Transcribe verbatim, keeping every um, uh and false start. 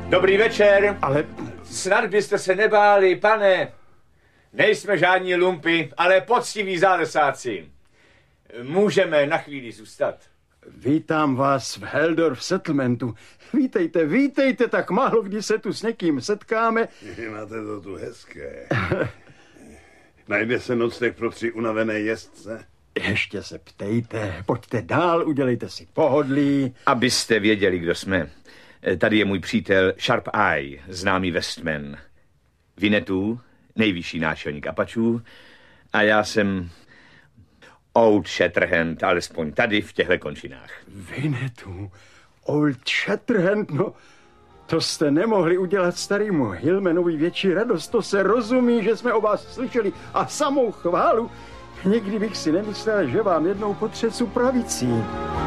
Dobrý večer. Ale... Snad byste se nebáli, pane. Nejsme žádní lumpy, ale poctiví zálesáci. Můžeme na chvíli zůstat. Vítám vás v Heldorf Settlementu. Vítejte, vítejte, tak málo kdy se tu s někým setkáme. Máte to tu hezké. Najde se nocleh pro tři unavené jezdce? Ještě se ptejte, pojďte dál, udělejte si pohodlí. Abyste věděli, kdo jsme. Tady je můj přítel Sharp Eye, známý Westman. Winnetou, nejvyšší náčelník Apačů. A já jsem Old Shatterhand, alespoň tady v těchto končinách. Winnetou, Old Shatterhand, no... To jste nemohli udělat starýmu Hillmanovi větší radost, to se rozumí, že jsme o vás slyšeli a samou chválu. Nikdy bych si nemyslel, že vám jednou potřesu pravicí.